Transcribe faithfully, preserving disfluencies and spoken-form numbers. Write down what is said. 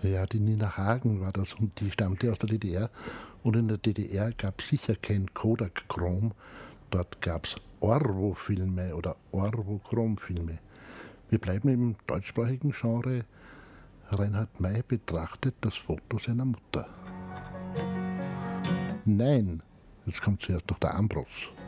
Ja, die Nina Hagen war das und die stammte aus der D D R. Und in der D D R gab es sicher kein Kodachrom. Dort gab es Orwo-Filme oder Orwo-Chrom-Filme. Wir bleiben im deutschsprachigen Genre. Reinhard May betrachtet das Foto seiner Mutter. Nein, jetzt kommt zuerst noch der Ambros.